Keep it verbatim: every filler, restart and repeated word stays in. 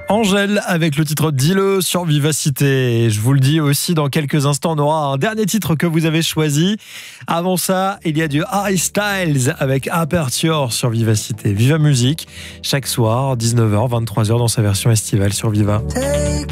Angèle avec le titre Dis-le sur Vivacité. Et je vous le dis aussi, dans quelques instants, on aura un dernier titre que vous avez choisi. Avant ça, il y a du Harry Styles avec Aperture sur Vivacité. Viva Musique, chaque soir, dix-neuf heures, vingt-trois heures dans sa version estivale sur Viva.